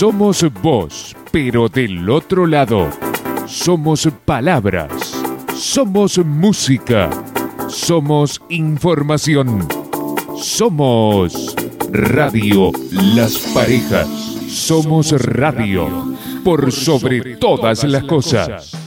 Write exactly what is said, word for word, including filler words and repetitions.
Somos voz, pero del otro lado. Somos palabras. Somos música. Somos información. Somos Radio Las Parejas. Somos radio por sobre todas las cosas.